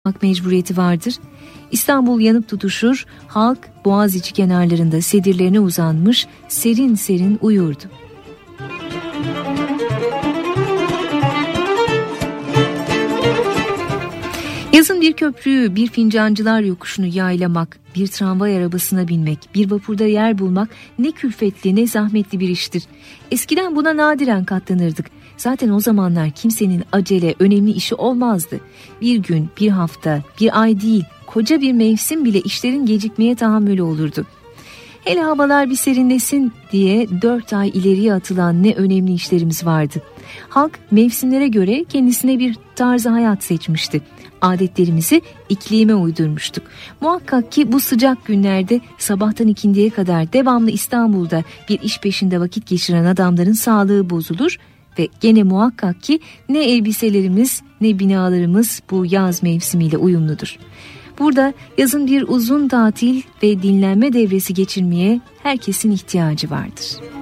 mecburiyeti vardır. İstanbul yanıp tutuşur, halk Boğaziçi kenarlarında sedirlerine uzanmış serin serin uyurdu. Yazın bir köprüyü, bir fincancılar yokuşunu yaylamak, bir tramvay arabasına binmek, bir vapurda yer bulmak ne külfetli ne zahmetli bir iştir. Eskiden buna nadiren katlanırdık. Zaten o zamanlar kimsenin acele, önemli işi olmazdı. Bir gün, bir hafta, bir ay değil, koca bir mevsim bile işlerin gecikmeye tahammülü olurdu. Hele havalar bir serinlesin diye 4 ay ileriye atılan ne önemli işlerimiz vardı. Halk mevsimlere göre kendisine bir tarzı hayat seçmişti. Adetlerimizi iklime uydurmuştuk. Muhakkak ki bu sıcak günlerde sabahtan ikindiye kadar devamlı İstanbul'da bir iş peşinde vakit geçiren adamların sağlığı bozulur ve gene muhakkak ki ne elbiselerimiz ne binalarımız bu yaz mevsimiyle uyumludur. Burada yazın bir uzun tatil ve dinlenme devresi geçirmeye herkesin ihtiyacı vardır.